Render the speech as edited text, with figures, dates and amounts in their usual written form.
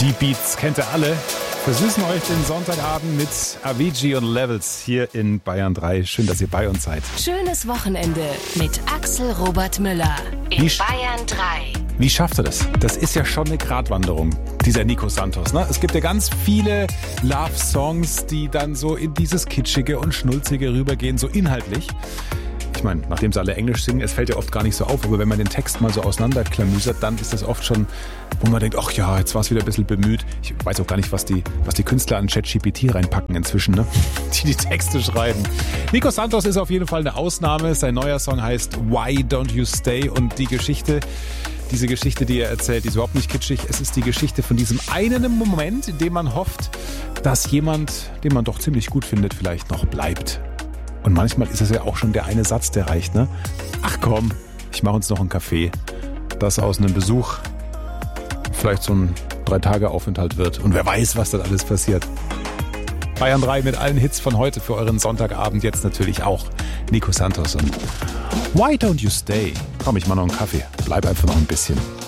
Die Beats kennt ihr alle. Versüßen euch den Sonntagabend mit Avicii und Levels hier in Bayern 3. Schön, dass ihr bei uns seid. Schönes Wochenende mit Axel Robert Müller in Bayern 3. Wie schafft er das? Das ist ja schon eine Gratwanderung, dieser Nico Santos. Ne? Es gibt ja ganz viele Love-Songs, die dann so in dieses Kitschige und Schnulzige rübergehen, so inhaltlich. Ich meine, nachdem sie alle Englisch singen, es fällt ja oft gar nicht so auf, aber wenn man den Text mal so auseinanderklamüsert, dann ist das oft schon, wo man denkt, ach ja, jetzt war es wieder ein bisschen bemüht. Ich weiß auch gar nicht, was die Künstler an ChatGPT reinpacken inzwischen, ne? Die Texte schreiben. Nico Santos ist auf jeden Fall eine Ausnahme. Sein neuer Song heißt Why Don't You Stay? Und diese Geschichte, die er erzählt, die ist überhaupt nicht kitschig. Es ist die Geschichte von diesem einen Moment, in dem man hofft, dass jemand, den man doch ziemlich gut findet, vielleicht noch bleibt. Und manchmal ist es ja auch schon der eine Satz, der reicht, ne? Ach komm, ich mache uns noch einen Kaffee, das aus einem Besuch vielleicht so ein 3-Tage-Aufenthalt wird. Und wer weiß, was dann alles passiert. Bayern 3 mit allen Hits von heute für euren Sonntagabend. Jetzt natürlich auch Nico Santos und Why Don't You Stay? Komm, ich mach noch einen Kaffee. Bleib einfach noch ein bisschen.